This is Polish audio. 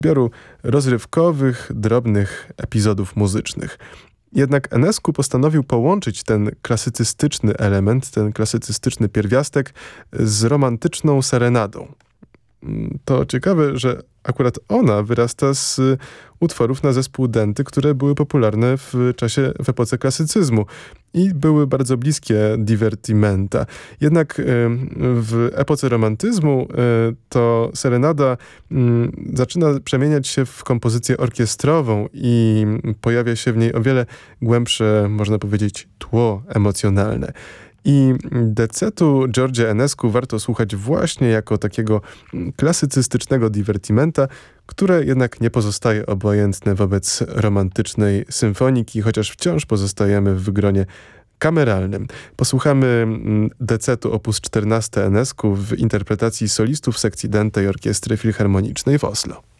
zbioru rozrywkowych, drobnych epizodów muzycznych. Jednak Enescu postanowił połączyć ten klasycystyczny element, ten klasycystyczny pierwiastek z romantyczną serenadą. To ciekawe, że akurat ona wyrasta z utworów na zespół Denty, które były popularne w epoce klasycyzmu i były bardzo bliskie divertimenta. Jednak w epoce romantyzmu to serenada zaczyna przemieniać się w kompozycję orkiestrową i pojawia się w niej o wiele głębsze, można powiedzieć, tło emocjonalne. I decetu George Enescu warto słuchać właśnie jako takiego klasycystycznego divertimenta, które jednak nie pozostaje obojętne wobec romantycznej symfoniki, chociaż wciąż pozostajemy w gronie kameralnym. Posłuchamy decetu op. 14 Enescu w interpretacji solistów sekcji Dętej Orkiestry Filharmonicznej w Oslo.